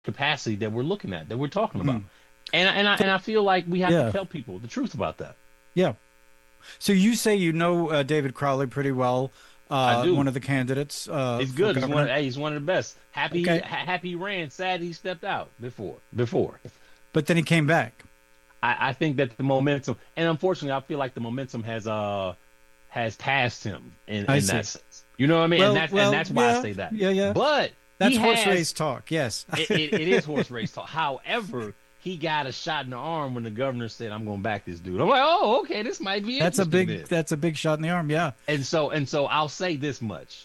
capacity that we're looking at, that we're talking about. Mhm. And I feel like we have to Yeah, tell people the truth about that. yeah. So you say you know David Crowley pretty well, I one do. of the candidates He's for good. governor. He's one of the best. Okay, Happy he ran. Sad he stepped out before. but then he came back. I think that the momentum, and unfortunately, I feel like the momentum has passed him I in that see. sense. You know what I mean? And that's why I Yeah, say that. yeah, yeah. But That's he horse has race talk. Yes. it is horse race talk. However, he got a shot in the arm when the governor said, "I'm going to back this dude." I'm like, "Oh, okay, this might be interesting then." That's a big shot in the arm. Yeah. And so I'll say this much,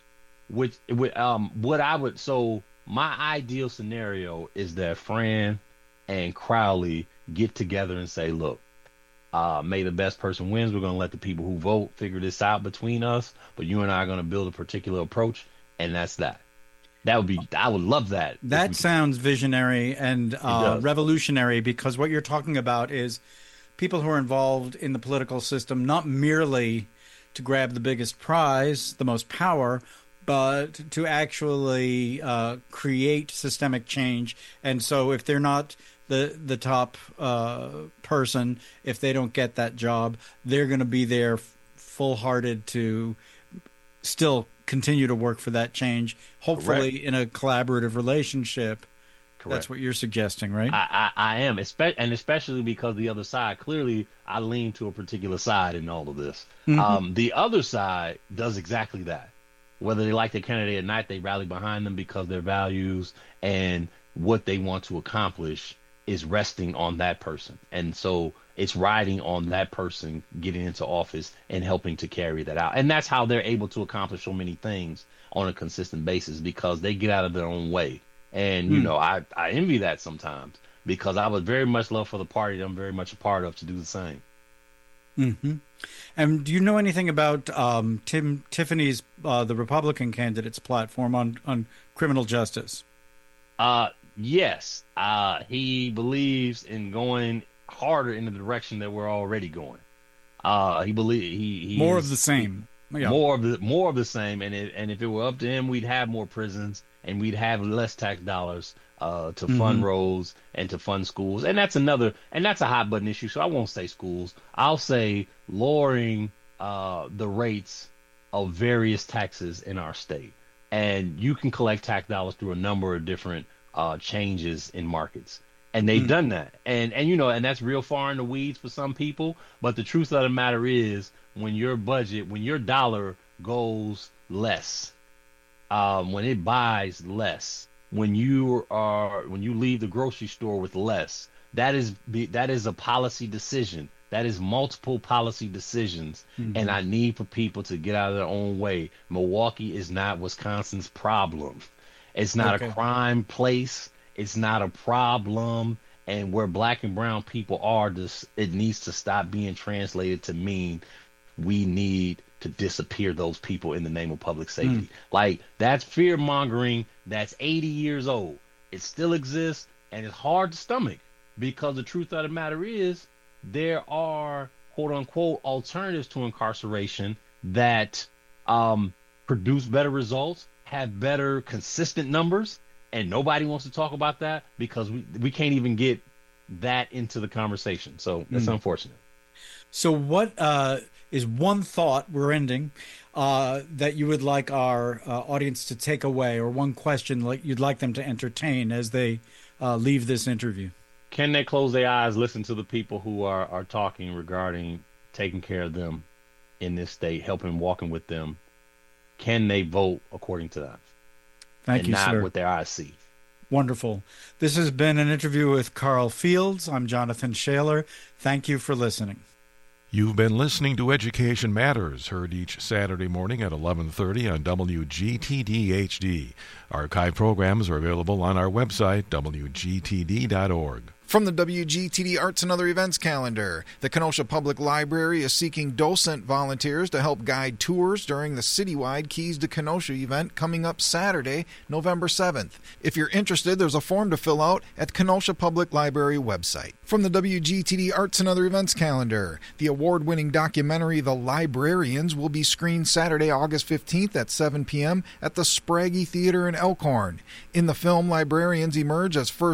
what I would so my ideal scenario is that Fran and Crowley get together and say, "Look, may the best person wins. We're going to let the people who vote figure this out between us, but you and I are going to build a particular approach, and that's that." I would love that if That we could. sounds visionary and It does. revolutionary because what you're talking about is people who are involved in the political system not merely to grab the biggest prize, the most power, but to actually create systemic change. And so, if they're not the top person, if they don't get that job, they're going to be there full hearted to still continue to work for that change, Correct. hopefully in a collaborative relationship. That's Correct. what you're suggesting, right? I am, especially because the other side, clearly I lean to a particular side in all of this. Hmm. The other side does exactly that. Whether they like the candidate or not, they rally behind them because their values and what they want to accomplish is resting on that person. And so it's riding on that person getting into office and helping to carry that out. And that's how they're able to accomplish so many things on a consistent basis because they get out of their own way. And, I envy that sometimes because I would very much love for the party that I'm very much a part of to do the same. Hmm. And do you know anything about Tim Tiffany's, the Republican candidate's platform on criminal justice? Yes, he believes in going harder in the direction that we're already going. He believe he More of the is same. Yeah. more of the same. And if it were up to him, we'd have more prisons and we'd have less tax dollars to fund Hmm. roads and to fund schools. And that's a hot button issue. So I won't say schools. I'll say lowering the rates of various taxes in our state. And you can collect tax dollars through a number of different changes in markets. And they've done that. And that's real far in the weeds for some people. But the truth of the matter is when your dollar goes less, when it buys less, when you leave the grocery store with less, that is a policy decision. That is multiple policy decisions, and Hmm. I need for people to get out of their own way. Milwaukee is not Wisconsin's problem. It's not a Okay. crime place. It's not a problem. And where black and brown people are, it needs to stop being translated to mean we need to disappear those people in the name of public Mm. safety. Like that's fear mongering that's 80 years old. It still exists and it's hard to stomach because the truth of the matter is there are quote unquote alternatives to incarceration that produce better results, have better consistent numbers, and nobody wants to talk about that because we can't even get that into the conversation. So that's Mm. unfortunate. So, what is one thought we're ending that you would like our audience to take away, or one question like you'd like them to entertain as they leave this interview? Can they close their eyes, listen to the people who are talking regarding taking care of them in this state, helping walking with them? Can they vote according to that Thank and you, not sir. what their eyes see? Wonderful. This has been an interview with Carl Fields. I'm Jonathan Shaler. Thank you for listening. You've been listening to Education Matters, heard each Saturday morning at 11:30 on WGTD HD. Archive programs are available on our website, wgtd.org. From the WGTD Arts and Other Events calendar, the Kenosha Public Library is seeking docent volunteers to help guide tours during the citywide Keys to Kenosha event coming up Saturday, November 7th. If you're interested, there's a form to fill out at the Kenosha Public Library website. From the WGTD Arts and Other Events calendar, the award-winning documentary The Librarians will be screened Saturday, August 15th at 7 p.m. at the Spraggy Theater in Elkhorn. In the film, librarians emerge as first